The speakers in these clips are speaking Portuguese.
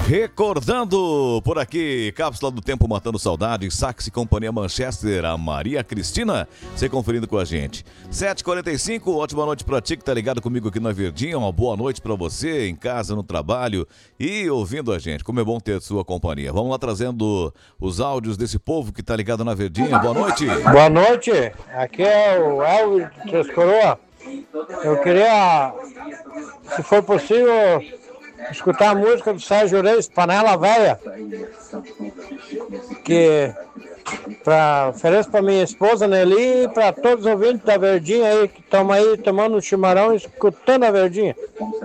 Recordando por aqui, Cápsula do Tempo Matando Saudade, Sax e Companhia Manchester, a Maria Cristina, você conferindo com a gente. 7h45, ótima noite pra ti que tá ligado comigo aqui na Verdinha, uma boa noite pra você, em casa, no trabalho e ouvindo a gente. Como é bom ter sua companhia. Vamos lá trazendo os áudios desse povo que tá ligado na Verdinha. Boa noite. Boa noite, aqui é o Elvis de Três Coroas. Eu queria, se for possível, escutar a música do Sérgio Reis, Panela Velha, que ofereço para minha esposa Nelly e para todos os ouvintes da Verdinha aí, que estão aí tomando um chimarrão e escutando a Verdinha.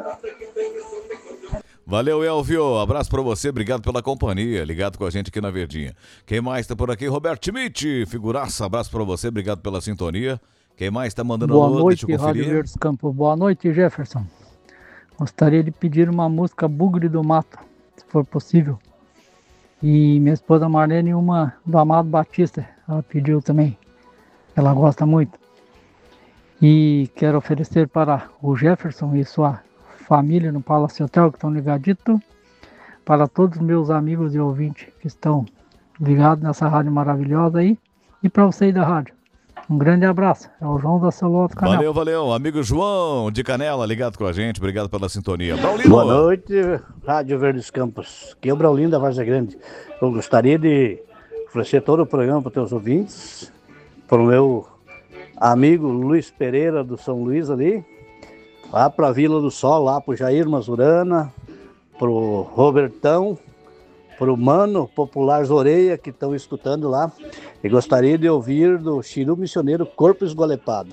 Valeu, Elvio. Abraço pra você, obrigado pela companhia, ligado com a gente aqui na Verdinha. Quem mais tá por aqui? Roberto Schmidt, figuraça, abraço pra você, obrigado pela sintonia. Quem mais tá mandando boa alô? Noite, deixa eu conferir. Rádio Verdes Campos. Boa noite, Jefferson. Gostaria de pedir uma música Bugre do Mato, se for possível. E minha esposa Marlene, uma do Amado Batista, ela pediu também, ela gosta muito. E quero oferecer para o Jefferson e sua família no Palace Hotel, que estão ligaditos, para todos os meus amigos e ouvintes que estão ligados nessa rádio maravilhosa aí, e para vocês da rádio. Um grande abraço, é o João da Celoto Canela. Valeu, amigo João de Canela, ligado com a gente, obrigado pela sintonia. Braulino. Boa noite, Rádio Verdes Campos, aqui é o Braulino da Várzea Grande. Eu gostaria de oferecer todo o programa para os teus ouvintes, para o meu amigo Luiz Pereira do São Luís ali, lá para a Vila do Sol, lá para o Jair Mazurana, para o Robertão, para o Mano Popular Zoreia, que estão escutando lá. E gostaria de ouvir do Chiru Missioneiro Corpo Esgolepado.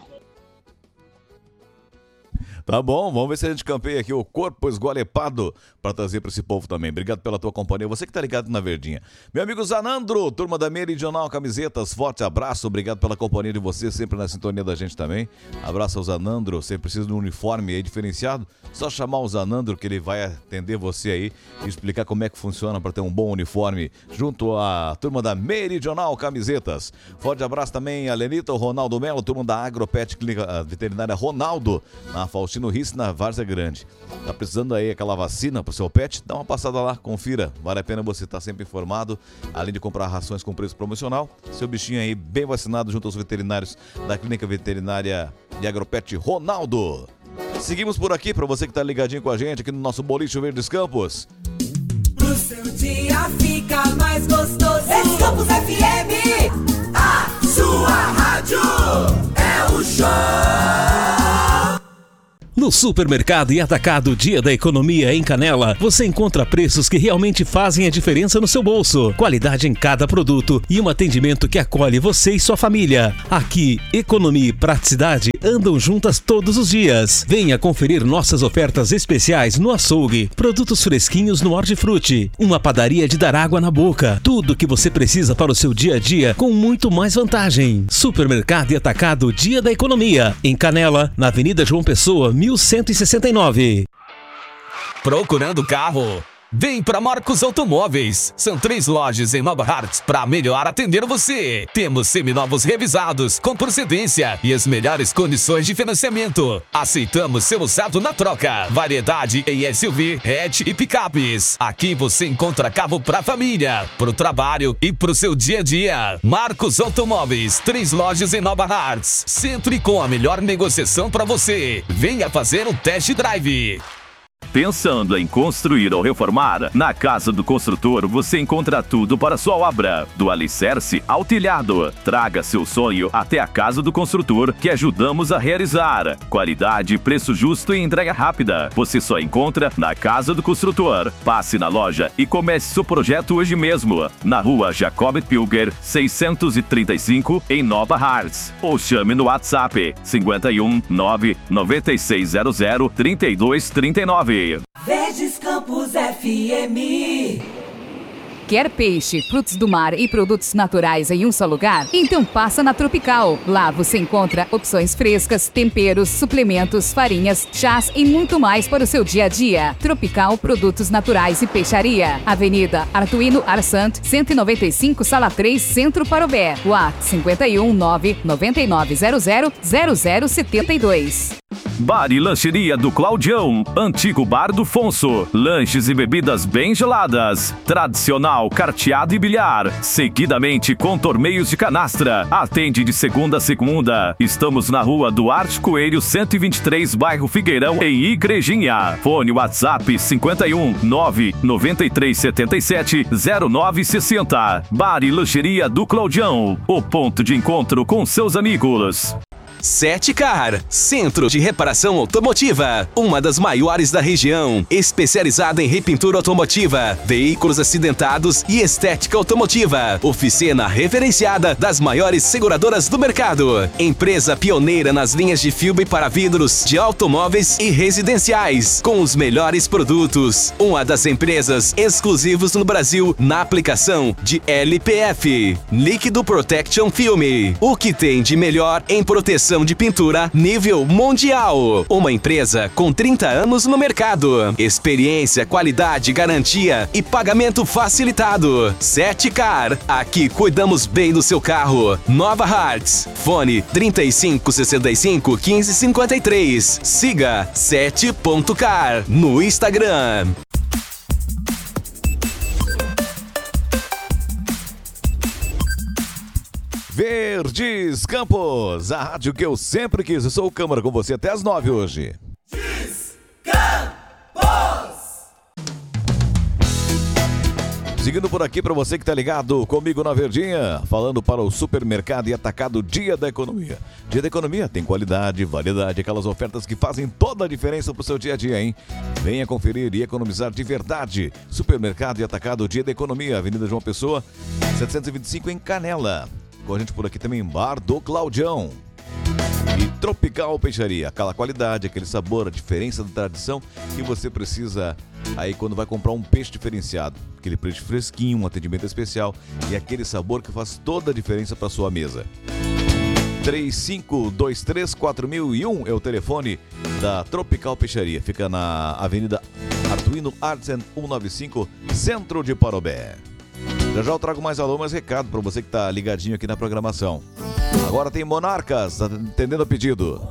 Tá bom, vamos ver se a gente campeia aqui o Corpo Esgolepado para trazer para esse povo também. Obrigado pela tua companhia, você que tá ligado na Verdinha. Meu amigo Zanandro, turma da Meridional Camisetas, forte abraço, obrigado pela companhia de você, sempre na sintonia da gente também. Abraço ao Zanandro, você precisa de um uniforme aí diferenciado, só chamar o Zanandro que ele vai atender você aí e explicar como é que funciona para ter um bom uniforme junto à turma da Meridional Camisetas. Forte abraço também a Lenita, o Ronaldo Melo, turma da Agropet Clínica Veterinária Ronaldo, na Faustino Risse, na Várzea Grande. Tá precisando aí aquela vacina pro seu pet? Dá uma passada lá, confira. Vale a pena você estar sempre informado, além de comprar rações com preço promocional. Seu bichinho aí bem vacinado junto aos veterinários da Clínica Veterinária de Agropet Ronaldo. Seguimos por aqui, para você que tá ligadinho com a gente aqui no nosso Boliche Verdes Campos. Pro seu dia fica mais gostoso. Verdes Campos FM, a sua rádio é o show. No Supermercado e Atacado Dia da Economia em Canela, você encontra preços que realmente fazem a diferença no seu bolso, qualidade em cada produto e um atendimento que acolhe você e sua família. Aqui, economia e praticidade andam juntas todos os dias. Venha conferir nossas ofertas especiais no açougue, produtos fresquinhos no Hortifruti, uma padaria de dar água na boca, tudo que você precisa para o seu dia a dia com muito mais vantagem. Supermercado e Atacado Dia da Economia em Canela, na Avenida João Pessoa, 1169. Procurando carro? Vem para Marcos Automóveis. São 3 lojas em Nova Hartz para melhor atender você. Temos seminovos revisados com procedência e as melhores condições de financiamento. Aceitamos seu usado na troca. Variedade em SUV, hatch e picapes. Aqui você encontra carro para família, para o trabalho e para o seu dia a dia. Marcos Automóveis, 3 lojas em Nova Hartz. Sempre com a melhor negociação para você. Venha fazer um test drive. Pensando em construir ou reformar? Na Casa do Construtor você encontra tudo para sua obra, do alicerce ao telhado. Traga seu sonho até a Casa do Construtor que ajudamos a realizar. Qualidade, preço justo e entrega rápida. Você só encontra na Casa do Construtor. Passe na loja e comece seu projeto hoje mesmo. Na rua Jacob Pilger, 635, em Nova Hartz. Ou chame no WhatsApp 51 99600 3239. Verdes Campos FM. Quer peixe, frutos do mar e produtos naturais em um só lugar? Então passa na Tropical. Lá você encontra opções frescas, temperos, suplementos, farinhas, chás e muito mais para o seu dia a dia. Tropical Produtos Naturais e Peixaria. Avenida Artuino Arsant, 195, Sala 3, Centro Parobé. WhatsApp 51 99900 0072. Bar e lancheria do Claudião, antigo bar do Fonso, lanches e bebidas bem geladas, tradicional carteado e bilhar, seguidamente com torneios de canastra, atende de segunda a segunda. Estamos na rua Duarte Coelho 123, bairro Figueirão, em Igrejinha. Fone WhatsApp 51 99377 0960. Bar e lancheria do Claudião, o ponto de encontro com seus amigos. 7Car, Centro de Reparação Automotiva, uma das maiores da região, especializada em repintura automotiva, veículos acidentados e estética automotiva. Oficina referenciada das maiores seguradoras do mercado. Empresa pioneira nas linhas de filme para vidros de automóveis e residenciais, com os melhores produtos. Uma das empresas exclusivas no Brasil na aplicação de LPF, Líquido Protection Film. O que tem de melhor em proteção de pintura nível mundial. Uma empresa com 30 anos no mercado. Experiência, qualidade, garantia e pagamento facilitado. 7Car, aqui cuidamos bem do seu carro. Nova Hartz, fone 3565 1553. Siga 7.car no Instagram. Verdes Campos, a rádio que eu sempre quis. Eu sou o Câmara com você até as 9 hoje. Seguindo por aqui para você que tá ligado comigo na Verdinha, falando para o Supermercado e Atacado Dia da Economia. Dia da Economia tem qualidade, variedade, aquelas ofertas que fazem toda a diferença pro seu dia a dia, hein? Venha conferir e economizar de verdade. Supermercado e Atacado Dia da Economia, Avenida João Pessoa, 725 em Canela. Com a gente por aqui também, Bar do Claudião. E Tropical Peixaria, aquela qualidade, aquele sabor, a diferença da tradição que você precisa aí quando vai comprar um peixe diferenciado. Aquele peixe fresquinho, um atendimento especial e aquele sabor que faz toda a diferença para sua mesa. 35234001 é o telefone da Tropical Peixaria. Fica na Avenida Arduino Artsen 195, Centro de Parobé. Já eu trago mais alô, mais recado para você que tá ligadinho aqui na programação. Agora tem Monarcas atendendo a pedido.